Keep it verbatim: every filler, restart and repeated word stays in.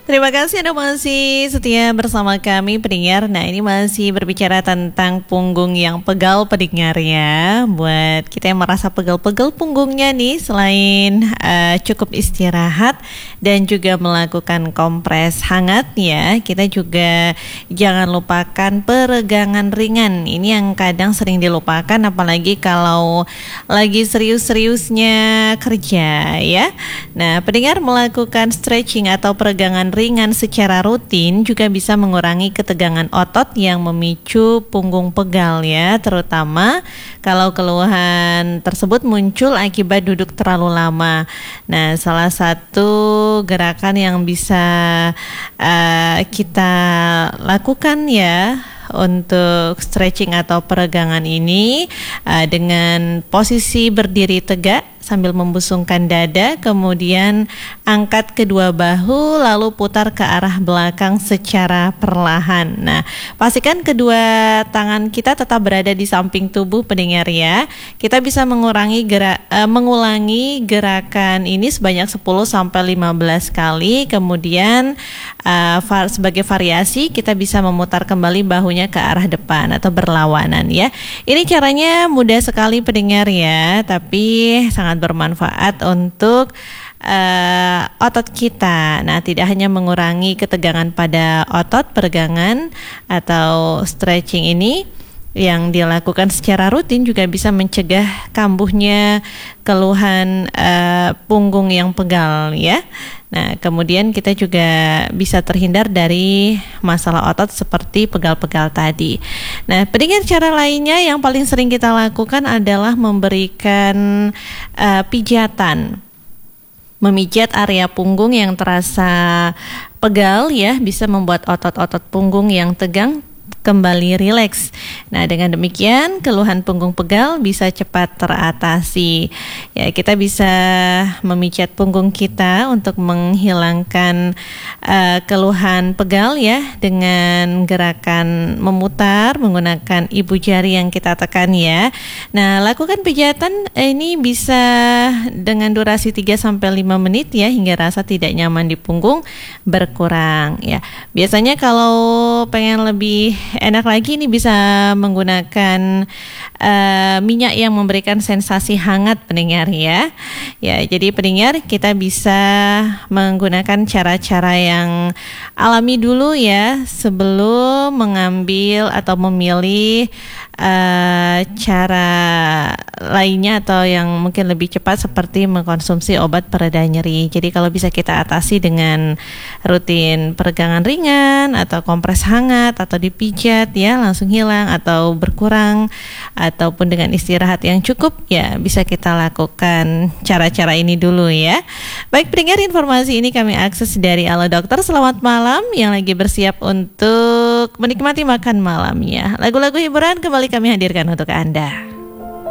Terima kasih Anda masih setia bersama kami pendengar. Nah, ini masih berbicara tentang punggung yang pegal pendengar ya. Buat kita yang merasa pegal-pegal punggungnya nih, selain uh, cukup istirahat dan juga melakukan kompres hangat ya, kita juga jangan lupakan peregangan ringan. Ini yang kadang sering dilupakan, apalagi kalau lagi serius-seriusnya kerja ya. Nah, pendengar, melakukan stretching atau peregangan ringan secara rutin juga bisa mengurangi ketegangan otot yang memicu punggung pegal ya, terutama kalau keluhan tersebut muncul akibat duduk terlalu lama. Nah, salah satu gerakan yang bisa uh, kita lakukan ya untuk stretching atau peregangan ini uh, dengan posisi berdiri tegak sambil membusungkan dada, kemudian angkat kedua bahu lalu putar ke arah belakang secara perlahan. Nah, pastikan kedua tangan kita tetap berada di samping tubuh pendengar ya. Kita bisa mengurangi gerak uh, mengulangi gerakan ini sebanyak sepuluh sampai lima belas kali. Kemudian uh, var, sebagai variasi kita bisa memutar kembali bahunya ke arah depan atau berlawanan ya. Ini caranya mudah sekali pendengar ya, tapi sangat bermanfaat untuk uh, otot kita. Nah, tidak hanya mengurangi ketegangan pada otot peregangan atau stretching ini yang dilakukan secara rutin juga bisa mencegah kambuhnya keluhan uh, punggung yang pegal ya. Nah, kemudian kita juga bisa terhindar dari masalah otot seperti pegal-pegal tadi. Nah, pendengar, cara lainnya yang paling sering kita lakukan adalah memberikan uh, pijatan. Memijat area punggung yang terasa pegal ya, bisa membuat otot-otot punggung yang tegang kembali rileks. Nah, dengan demikian keluhan punggung pegal bisa cepat teratasi. Ya, kita bisa memijat punggung kita untuk menghilangkan uh, keluhan pegal ya dengan gerakan memutar menggunakan ibu jari yang kita tekan ya. Nah, lakukan pijatan ini bisa dengan durasi tiga sampai lima menit ya, hingga rasa tidak nyaman di punggung berkurang ya. Biasanya kalau pengen lebih enak lagi ini bisa menggunakan uh, minyak yang memberikan sensasi hangat pendengar ya. Ya, jadi pendengar, kita bisa menggunakan cara-cara yang alami dulu ya sebelum mengambil atau memilih uh, cara lainnya atau yang mungkin lebih cepat seperti mengkonsumsi obat pereda nyeri. Jadi kalau bisa kita atasi dengan rutin peregangan ringan atau kompres hangat atau dipijat ya langsung hilang atau berkurang, ataupun dengan istirahat yang cukup ya bisa kita lakukan cara-cara ini dulu ya. Baik pendengar, informasi ini kami akses dari Halo Dokter. Selamat malam yang lagi bersiap untuk menikmati makan malamnya. Lagu-lagu hiburan kembali kami hadirkan untuk Anda.